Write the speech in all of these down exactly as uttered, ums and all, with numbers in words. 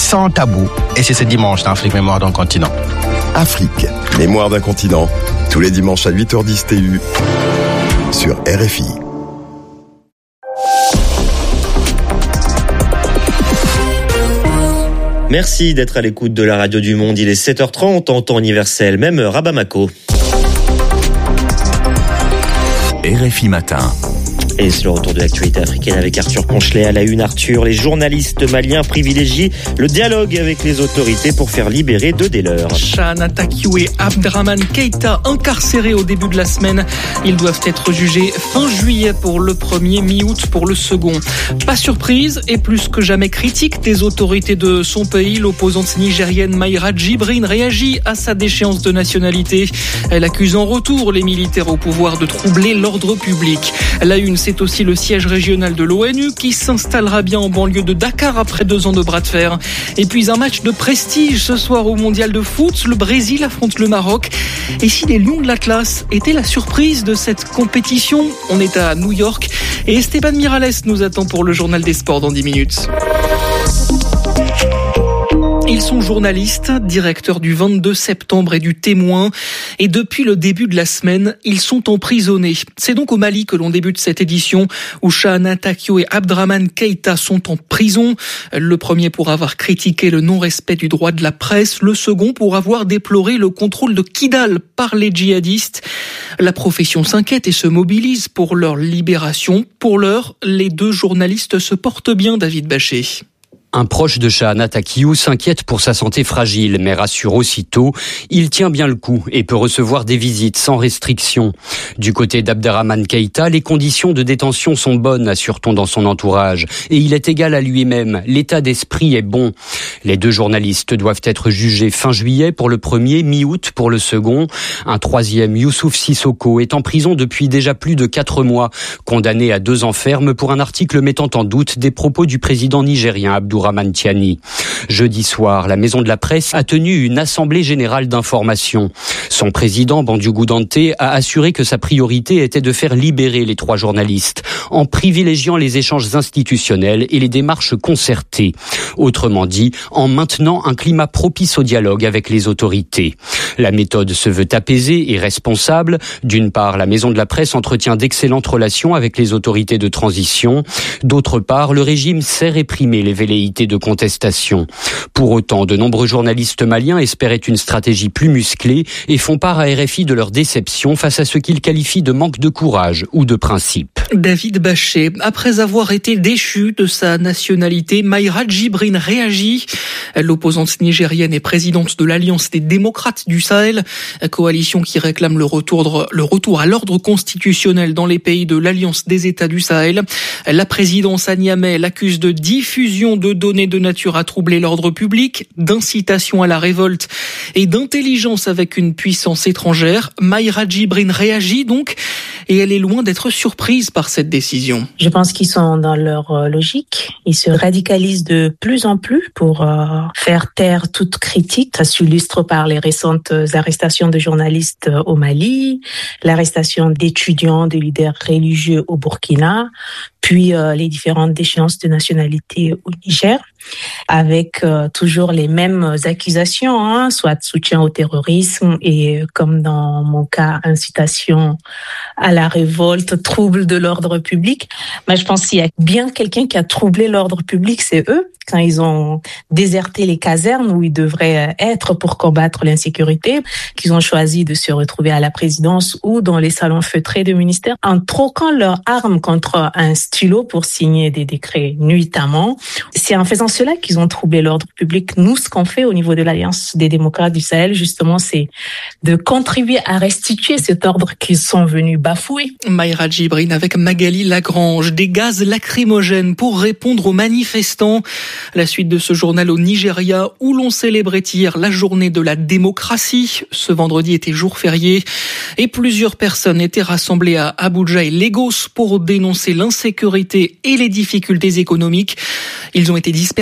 sans tabou. Et c'est ce dimanche dans Afrique Mémoire d'un continent. Afrique, Mémoire d'un continent, tous les dimanches à huit heures dix T U sur R F I. Merci d'être à l'écoute de la radio du monde. Il est sept heures trente en temps universel, même heure à Bamako. R F I Matin. Et c'est le retour de l'actualité africaine avec Arthur Ponchelet à la une. Arthur, les journalistes maliens privilégient le dialogue avec les autorités pour faire libérer deux des leurs. Chahana Takiou et Abdraman Keïta incarcérés au début de la semaine. Ils doivent être jugés fin juillet pour le premier, mi-août pour le second. Pas surprise et plus que jamais critique des autorités de son pays, l'opposante nigérienne Maïra Djibrine réagit à sa déchéance de nationalité. Elle accuse en retour les militaires au pouvoir de troubler l'ordre public. La une, c'est aussi le siège régional de l'ONU qui s'installera bien en banlieue de Dakar après deux ans de bras de fer. Et puis un match de prestige ce soir au mondial de foot. Le Brésil affronte le Maroc. Et si les Lions de l'Atlas étaient la surprise de cette compétition? On est à New York et Esteban Miralles nous attend pour le journal des sports dans dix minutes. Ils sont journalistes, directeurs du vingt-deux septembre et du Témoin. Et depuis le début de la semaine, ils sont emprisonnés. C'est donc au Mali que l'on débute cette édition où Chahana Takiou et Abdraman Keïta sont en prison. Le premier pour avoir critiqué le non-respect du droit de la presse. Le second pour avoir déploré le contrôle de Kidal par les djihadistes. La profession s'inquiète et se mobilise pour leur libération. Pour l'heure, les deux journalistes se portent bien, David Bachet. Un proche de Chahana Takiou s'inquiète pour sa santé fragile, mais rassure aussitôt, il tient bien le coup et peut recevoir des visites sans restriction. Du côté d'Abdraman Keïta, les conditions de détention sont bonnes, assure-t-on dans son entourage, et il est égal à lui-même. L'état d'esprit est bon. Les deux journalistes doivent être jugés fin juillet pour le premier, mi-août pour le second. Un troisième, Youssouf Sissoko, est en prison depuis déjà plus de quatre mois, condamné à deux ans ferme pour un article mettant en doute des propos du président nigérien Abdourahmane Tiani. Jeudi soir, la Maison de la Presse a tenu une assemblée générale d'information. Son président, Bandiougou Dante, a assuré que sa priorité était de faire libérer les trois journalistes en privilégiant les échanges institutionnels et les démarches concertées. Autrement dit, en maintenant un climat propice au dialogue avec les autorités. La méthode se veut apaisée et responsable. D'une part, la Maison de la Presse entretient d'excellentes relations avec les autorités de transition. D'autre part, le régime sait réprimer les velléités de contestation. Pour autant, de nombreux journalistes maliens espéraient une stratégie plus musclée et font part à R F I de leur déception face à ce qu'ils qualifient de manque de courage ou de principe. David Bachet, après avoir été déchu de sa nationalité, Maïra Djibrine réagit. L'opposante nigérienne est présidente de l'Alliance des démocrates du Sahel, coalition qui réclame le retour, le retour à l'ordre constitutionnel dans les pays de l'Alliance des États du Sahel. La présidence à Niamey l'accuse de diffusion de données de nature à troubler l'ordre public, d'incitation à la révolte et d'intelligence avec une puissance étrangère. Maïra Djibrine réagit donc et elle est loin d'être surprise par cette décision. Je pense qu'ils sont dans leur logique. Ils se radicalisent de plus en plus pour euh, faire taire toute critique. Ça s'illustre par les récentes arrestations de journalistes au Mali, l'arrestation d'étudiants, de leaders religieux au Burkina, puis euh, les différentes déchéances de nationalité au Niger, avec euh, toujours les mêmes accusations, hein, soit soutien au terrorisme et, comme dans mon cas, incitation à la révolte, trouble de l'ordre public. Mais je pense qu'il y a bien quelqu'un qui a troublé l'ordre public, c'est eux, quand ils ont déserté les casernes où ils devraient être pour combattre l'insécurité, qu'ils ont choisi de se retrouver à la présidence ou dans les salons feutrés de ministères, en troquant leurs armes contre un stylo pour signer des décrets nuitamment. C'est en faisant cela qu'ils ont troublé l'ordre public. Nous, ce qu'on fait au niveau de l'Alliance des démocrates du Sahel, justement, c'est de contribuer à restituer cet ordre qu'ils sont venus bafouer. Maïra Djibrine avec Magali Lagrange, des gaz lacrymogènes pour répondre aux manifestants. La suite de ce journal au Nigeria où l'on célébrait hier la journée de la démocratie. Ce vendredi était jour férié et plusieurs personnes étaient rassemblées à Abuja et Lagos pour dénoncer l'insécurité et les difficultés économiques. Ils ont été dispersés par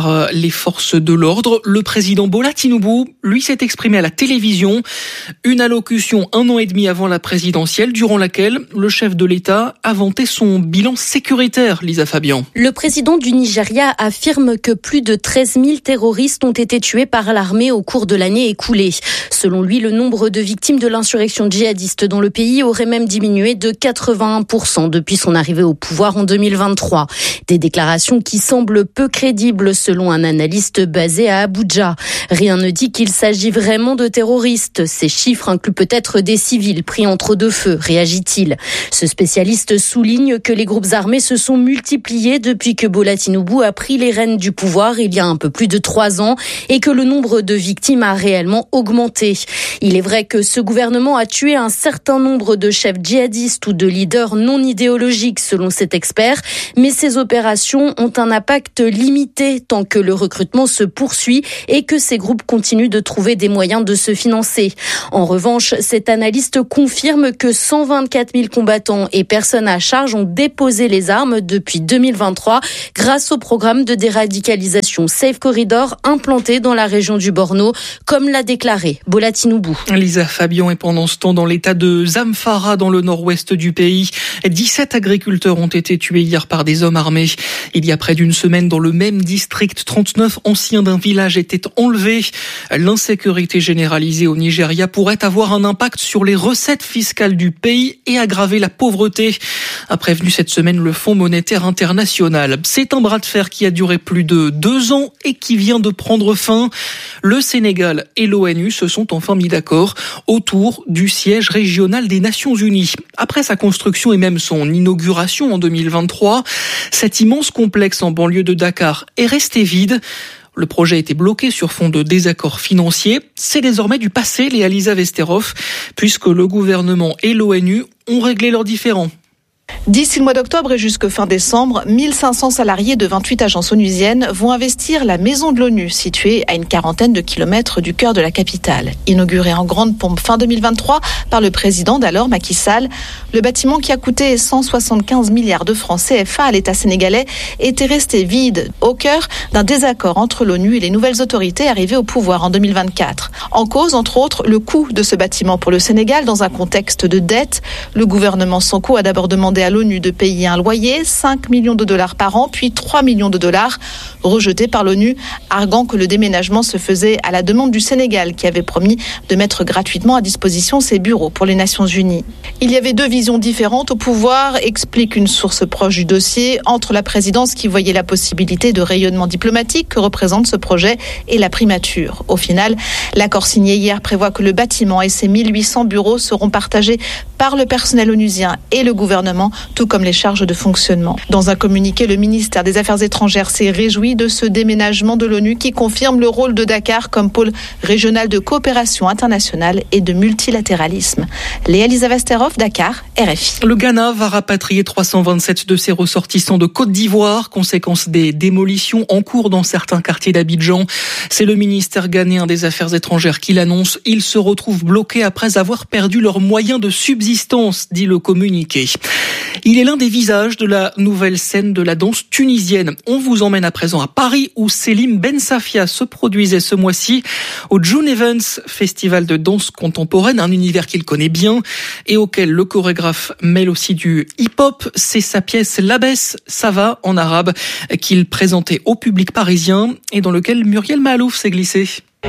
par les forces de l'ordre. Le président Bola Tinubu, lui, s'est exprimé à la télévision. Une allocution un an et demi avant la présidentielle, durant laquelle le chef de l'État a vanté son bilan sécuritaire, Lisa Fabian. Le président du Nigeria affirme que plus de treize mille terroristes ont été tués par l'armée au cours de l'année écoulée. Selon lui, le nombre de victimes de l'insurrection djihadiste dans le pays aurait même diminué de quatre-vingt-un pour cent depuis son arrivée au pouvoir en deux mille vingt-trois. Des déclarations qui semblent peu crédibles selon un analyste basé à Abuja. Rien ne dit qu'il s'agit vraiment de terroristes. Ces chiffres incluent peut-être des civils pris entre deux feux, réagit-il. Ce spécialiste souligne que les groupes armés se sont multipliés depuis que Bola Tinubu a pris les rênes du pouvoir il y a un peu plus de trois ans et que le nombre de victimes a réellement augmenté. Il est vrai que ce gouvernement a tué un certain nombre de chefs djihadistes ou de leaders non idéologiques selon cet expert, mais ces opérations ont un impact limité tant que le recrutement se poursuit et que ces groupes continuent de trouver des moyens de se financer. En revanche, cet analyste confirme que cent vingt-quatre mille combattants et personnes à charge ont déposé les armes depuis deux mille vingt-trois grâce au programme de déradicalisation Safe Corridor implanté dans la région du Borno, comme l'a déclaré Bola Tinubu. Lisa Fabian est pendant ce temps dans l'état de Zamfara dans le nord-ouest du pays. dix-sept agriculteurs ont été tués hier par des hommes armés. Il y a près d'une semaine, dans le même district, trente-neuf anciens d'un village étaient enlevés. L'insécurité généralisée au Nigeria pourrait avoir un impact sur les recettes fiscales du pays et aggraver la pauvreté, a prévenu cette semaine le Fonds monétaire international. C'est un bras de fer qui a duré plus de deux ans et qui vient de prendre fin. Le Sénégal et l'ONU se sont enfin mis d'accord autour du siège régional des Nations Unies. Après sa construction et même son inauguration en deux mille vingt-trois, cet immense complexe en banlieue de Dakar est resté vide. Le projet a été bloqué sur fond de désaccords financiers. C'est désormais du passé, Léa Lisa Vesterov, puisque le gouvernement et l'ONU ont réglé leurs différends. D'ici le mois d'octobre et jusque fin décembre, mille cinq cents salariés de vingt-huit agences onusiennes vont investir la maison de l'ONU, située à une quarantaine de kilomètres du cœur de la capitale. Inauguré en grande pompe fin deux mille vingt-trois par le président d'alors, Macky Sall, le bâtiment qui a coûté cent soixante-quinze milliards de francs C F A à l'État sénégalais était resté vide, au cœur d'un désaccord entre l'ONU et les nouvelles autorités arrivées au pouvoir en deux mille vingt-quatre. En cause, entre autres, le coût de ce bâtiment pour le Sénégal dans un contexte de dette. Le gouvernement Sonko a d'abord demandé à l'ONU de payer un loyer, cinq millions de dollars par an, puis trois millions de dollars, rejetés par l'ONU, arguant que le déménagement se faisait à la demande du Sénégal, qui avait promis de mettre gratuitement à disposition ses bureaux pour les Nations Unies. Il y avait deux visions différentes au pouvoir, explique une source proche du dossier, entre la présidence qui voyait la possibilité de rayonnement diplomatique que représente ce projet et la primature. Au final, l'accord signé hier prévoit que le bâtiment et ses mille huit cents bureaux seront partagés par le personnel onusien et le gouvernement, tout comme les charges de fonctionnement. Dans un communiqué, le ministère des Affaires étrangères s'est réjoui de ce déménagement de l'ONU qui confirme le rôle de Dakar comme pôle régional de coopération internationale et de multilatéralisme. Léa Lisa Vesterov, Dakar, R F I. Le Ghana va rapatrier trois cent vingt-sept de ses ressortissants de Côte d'Ivoire, conséquence des démolitions en cours dans certains quartiers d'Abidjan. C'est le ministère ghanéen des Affaires étrangères qui l'annonce. Ils se retrouvent bloqués après avoir perdu leurs moyens de subsistance, dit le communiqué. Il est l'un des visages de la nouvelle scène de la danse tunisienne. On vous emmène à présent à Paris où Selim Ben Safia se produisait ce mois-ci au June Events, festival de danse contemporaine, un univers qu'il connaît bien et auquel le chorégraphe mêle aussi du hip-hop. C'est sa pièce Labès, ça va en arabe, qu'il présentait au public parisien et dans lequel Muriel Mahalouf s'est glissé.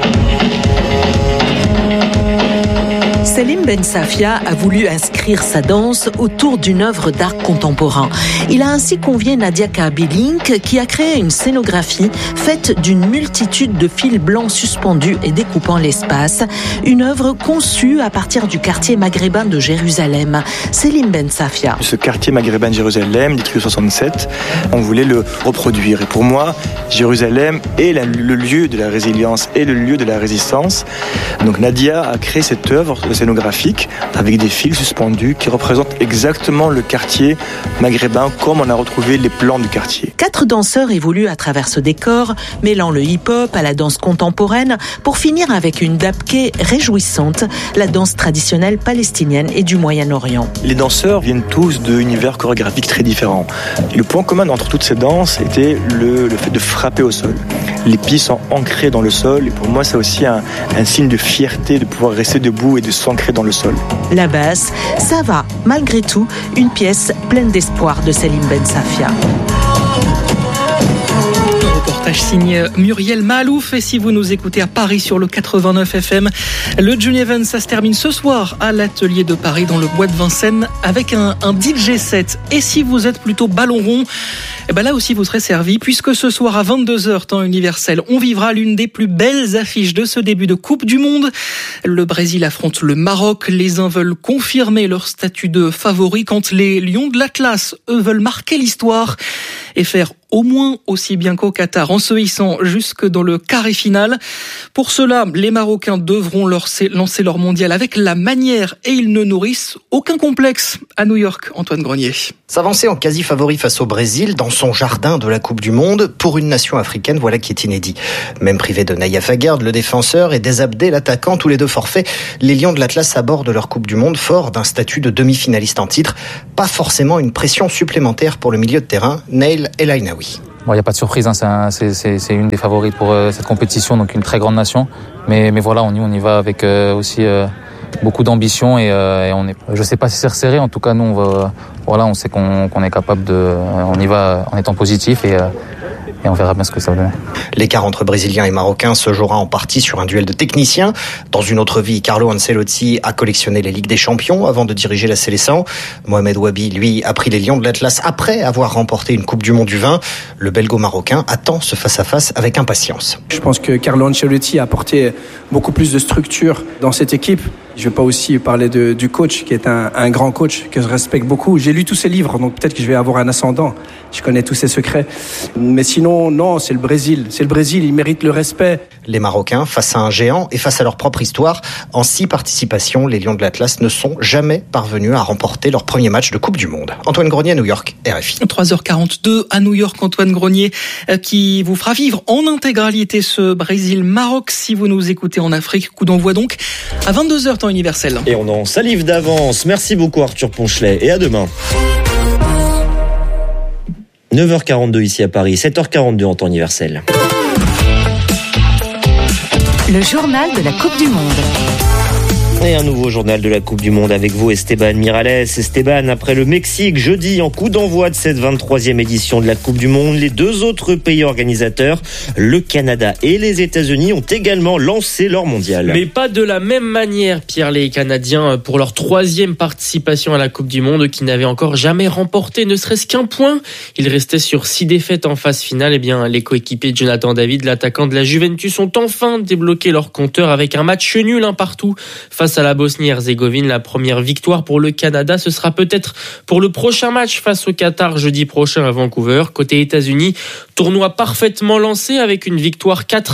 Selim Ben Safia a voulu inscrire sa danse autour d'une œuvre d'art contemporain. Il a ainsi convié Nadia Kabilinck qui a créé une scénographie faite d'une multitude de fils blancs suspendus et découpant l'espace. Une œuvre conçue à partir du quartier maghrébin de Jérusalem. Selim Ben Safia. Ce quartier maghrébin de Jérusalem, district soixante-sept, on voulait le reproduire. Et pour moi, Jérusalem est la, le lieu de la résilience et le lieu de la résistance. Donc Nadia a créé cette œuvre scénographique avec des fils suspendus qui représentent exactement le quartier maghrébin comme on a retrouvé les plans du quartier. Quatre danseurs évoluent à travers ce décor, mêlant le hip-hop à la danse contemporaine pour finir avec une dabké réjouissante, la danse traditionnelle palestinienne et du Moyen-Orient. Les danseurs viennent tous d'univers chorégraphiques très différents. Et le point commun entre toutes ces danses était le, le fait de frapper au sol. Les pieds sont ancrés dans le sol et pour moi c'est aussi un, un signe de fierté de pouvoir rester debout et de s'ancrer dans le sol. La basse, ça va, malgré tout, une pièce pleine d'espoir de Selim Ben Safia. Reportage signé Muriel Malouf. Et si vous nous écoutez à Paris sur le quatre-vingt-neuf F M, le June Event, ça se termine ce soir à l'Atelier de Paris dans le Bois de Vincennes avec un, un D J set. Et si vous êtes plutôt ballon rond, eh ben là aussi vous serez servi puisque ce soir à vingt-deux heures temps universel, on vivra l'une des plus belles affiches de ce début de Coupe du Monde. Le Brésil affronte le Maroc. Les uns veulent confirmer leur statut de favori quand les Lions de l'Atlas, eux, veulent marquer l'histoire et faire au moins aussi bien qu'au Qatar en se hissant jusque dans le carré final. Pour cela, les Marocains devront leur lancer leur mondial avec la manière et ils ne nourrissent aucun complexe. À New York, Antoine Grenier. S'avancer en quasi-favori face au Brésil dans son jardin de la Coupe du Monde, pour une nation africaine, voilà qui est inédit. Même privé de Naïef Aguerd, le défenseur, et d'Ezabdé, l'attaquant, tous les deux forfaits, les Lions de l'Atlas abordent leur Coupe du Monde fort d'un statut de demi-finaliste en titre. Pas forcément une pression supplémentaire pour le milieu de terrain, Naïl El Ainaoui. Bon, il n'y a pas de surprise, hein. c'est, un, c'est, c'est, c'est une des favoris pour euh, cette compétition, donc une très grande nation. Mais, mais voilà, on y, on y va avec euh, aussi euh, beaucoup d'ambition et, euh, et on est. Je sais pas si c'est resserré, en tout cas nous on va, voilà, on sait qu'on, qu'on est capable de, on y va en étant positif et. Euh, Et on verra bien ce que ça va donner. L'écart entre Brésiliens et Marocains se jouera en partie sur un duel de techniciens. Dans une autre vie, Carlo Ancelotti a collectionné les Ligues des Champions avant de diriger la Séleção. Mohamed Wabi, lui, a pris les Lions de l'Atlas après avoir remporté une Coupe du Monde du vin. Le belgo-marocain attend ce face-à-face avec impatience. Je pense que Carlo Ancelotti a apporté beaucoup plus de structure dans cette équipe. Je ne vais pas aussi parler de, du coach, qui est un, un grand coach que je respecte beaucoup. J'ai lu tous ses livres, donc peut-être que je vais avoir un ascendant. Je connais tous ses secrets. Mais sinon, non, c'est le Brésil. C'est le Brésil, il mérite le respect. Les Marocains, face à un géant et face à leur propre histoire, en six participations, les Lions de l'Atlas ne sont jamais parvenus à remporter leur premier match de Coupe du Monde. Antoine Grenier, New York, R F I. trois heures quarante-deux à New York, Antoine Grenier, qui vous fera vivre en intégralité ce Brésil-Maroc. Si vous nous écoutez en Afrique, coup d'envoi donc à vingt-deux heures temps universel. Et on en salive d'avance. Merci beaucoup Arthur Ponchelet et à demain. neuf heures quarante-deux ici à Paris, sept heures quarante-deux en temps universel. Le journal de la Coupe du Monde. Et un nouveau journal de la Coupe du Monde avec vous, Esteban Miralles. Esteban, après le Mexique, jeudi, en coup d'envoi de cette vingt-troisième édition de la Coupe du Monde, les deux autres pays organisateurs, le Canada et les États-Unis, ont également lancé leur mondial. Mais pas de la même manière, Pierre, les Canadiens, pour leur troisième participation à la Coupe du Monde, qui n'avaient encore jamais remporté ne serait-ce qu'un point. Ils restaient sur six défaites en phase finale. Eh bien, les coéquipiers de Jonathan David, l'attaquant de la Juventus, ont enfin débloqué leur compteur avec un match nul un partout face à la Bosnie-Herzégovine. La première victoire pour le Canada, ce sera peut-être pour le prochain match face au Qatar jeudi prochain à Vancouver. Côté États-Unis, tournoi parfaitement lancé avec une victoire quatre